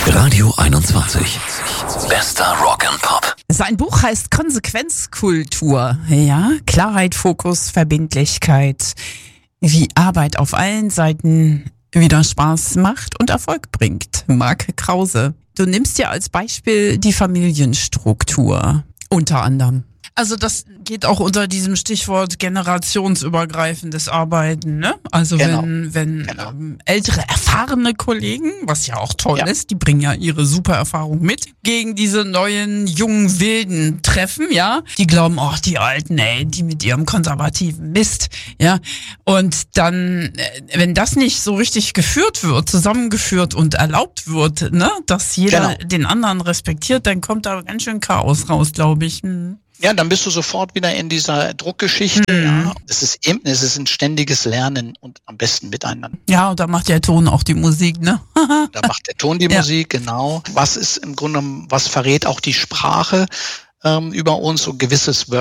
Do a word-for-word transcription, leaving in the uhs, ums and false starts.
Radio einundzwanzig. Bester Rock and Pop. Sein Buch heißt Konsequenzkultur. Ja, Klarheit, Fokus, Verbindlichkeit. Wie Arbeit auf allen Seiten wieder Spaß macht und Erfolg bringt. Marc Krause. Du nimmst dir als Beispiel die Familienstruktur. Unter anderem. Also das geht auch unter diesem Stichwort generationsübergreifendes Arbeiten, ne? Also Genau. wenn wenn Genau. ähm, ältere, erfahrene Kollegen, was ja auch toll Ja. ist, die bringen ja ihre super Erfahrung mit, gegen diese neuen, jungen Wilden treffen, ja? Die glauben, ach, die Alten, ey, die mit ihrem konservativen Mist, ja? Und dann, äh, wenn das nicht so richtig geführt wird, zusammengeführt und erlaubt wird, ne? Dass jeder Genau. den anderen respektiert, dann kommt da ganz schön Chaos raus, glaube ich. Hm. Ja, dann bist du sofort wieder in dieser Druckgeschichte. Mhm. Ja. Es ist eben, es ist ein ständiges Lernen und am besten miteinander. Ja, und da macht der Ton auch die Musik, ne? Da macht der Ton die Ja. Musik, genau. Was ist im Grunde, was verrät auch die Sprache ähm, über uns, so gewisses